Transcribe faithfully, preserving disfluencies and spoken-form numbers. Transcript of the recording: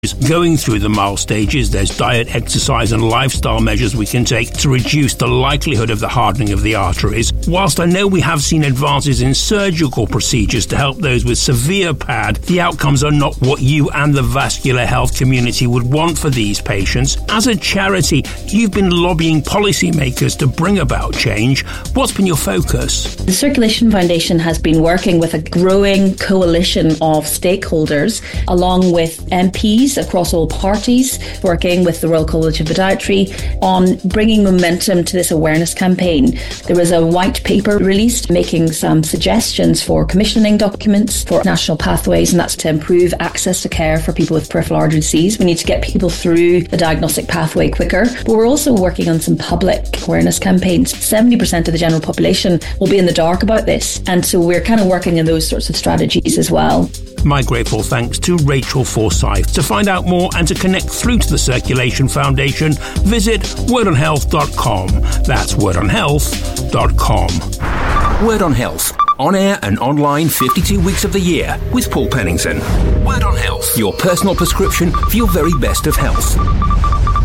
Going through the mild stages, there's diet, exercise and lifestyle measures we can take to reduce the likelihood of the hardening of the arteries. Whilst I know we have seen advances in surgical procedures to help those with severe P A D, the outcomes are not what you and the vascular health community would want for these patients. As a charity, you've been lobbying policymakers to bring about change. What's been your focus? The Circulation Foundation has been working with a growing coalition of stakeholders, along with M Ps across all parties, working with the Royal College of Podiatry on bringing momentum to this awareness campaign. There was a white paper released making some suggestions for commissioning documents for national pathways, and that's to improve access to care for people with peripheral artery disease. We need to get people through the diagnostic pathway quicker, but we're also working on some public awareness campaigns. seventy percent of the general population will be in the dark about this, and so we're kind of working on those sorts of strategies as well. My grateful thanks to Rachel Forsyth. To find out more and to connect through to the Circulation Foundation, visit word on health dot com. That's word on health dot com. Word on Health. On air and online fifty-two weeks of the year with Paul Pennington. Word on Health. Your personal prescription for your very best of health.